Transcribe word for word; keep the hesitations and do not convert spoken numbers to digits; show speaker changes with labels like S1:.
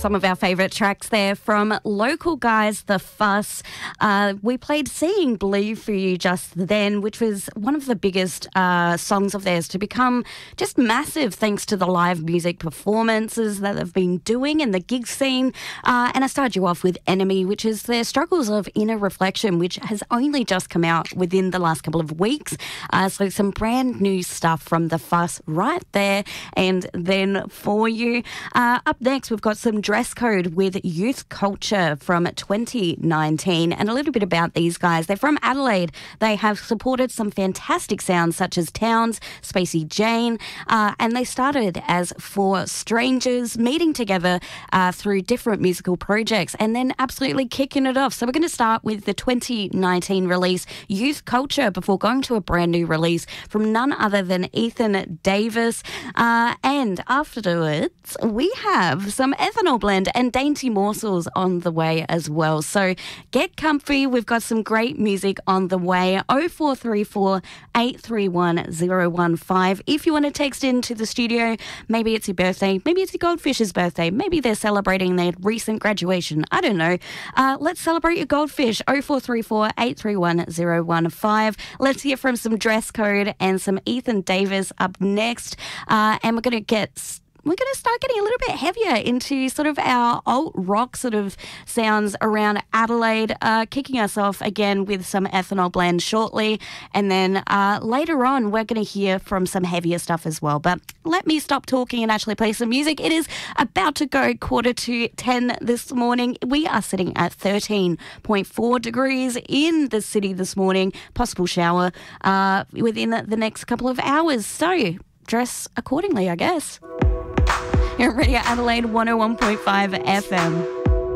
S1: Some of our favourite tracks there from local guys, The Fuss. Uh, we played Seeing Blue for you just then, which was one of the biggest uh, songs of theirs to become just massive thanks to the live music performances that they've been doing in the gig scene. Uh, and I started you off with Enemy, which is their struggles of inner reflection, which has only just come out within the last couple of weeks. Uh, so some brand new stuff from The Fuss right there and then for you. Uh, up next, we've got some Dress Code with Youth Culture from twenty nineteen, and a little bit about these guys. They're from Adelaide. They have supported some fantastic sounds such as Towns, Spacey Jane, uh, and they started as four strangers meeting together uh, through different musical projects and then absolutely kicking it off. So we're going to start with the twenty nineteen release Youth Culture before going to a brand new release from none other than Ethan Davis. Uh, and afterwards, we have some Ethanol Blend and Dainty Morsels on the way as well. So get comfy. We've got some great music on the way. oh four three four, eight three one, oh one five. If you want to text into the studio, maybe it's your birthday, maybe it's your Goldfish's birthday, maybe they're celebrating their recent graduation. I don't know. Uh, let's celebrate your Goldfish. oh four three four, eight three one, oh one five. Let's hear from some Dress Code and some Ethan Davis up next. Uh, and we're going to get... We're going to start getting a little bit heavier into sort of our alt rock sort of sounds around Adelaide, uh, kicking us off again with some Ethanol Blend shortly. And then uh, later on, we're going to hear from some heavier stuff as well. But let me stop talking and actually play some music. It is about to go quarter to ten this morning. We are sitting at thirteen point four degrees in the city this morning. Possible shower uh, within the next couple of hours. So dress accordingly, I guess. Here at Radio Adelaide one oh one point five F M.